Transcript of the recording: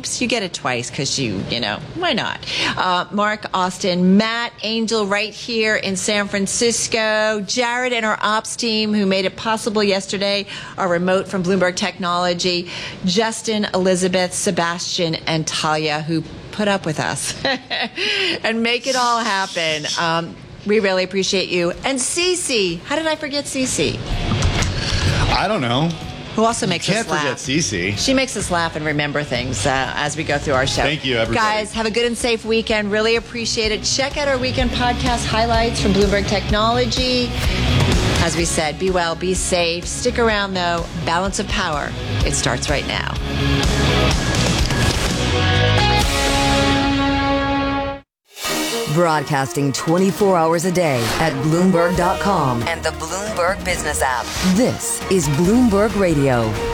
oops, you get it twice because why not? Mark Austin, Matt Angel right here in San Francisco, Jared and our ops team who made it possible yesterday, our remote from Bloomberg Technology, Justin, Elizabeth, Sebastian, and Talia who put up with us and make it all happen. We really appreciate you. And Cece, how did I forget Cece? I don't know. Who also makes us laugh. Can't forget Cece. She makes us laugh and remember things as we go through our show. Thank you, everybody. Guys, have a good and safe weekend. Really appreciate it. Check out our weekend podcast highlights from Bloomberg Technology. As we said, be well, be safe. Stick around, though. Balance of Power. It starts right now. Broadcasting 24 hours a day at Bloomberg.com and the Bloomberg Business app. This is Bloomberg Radio.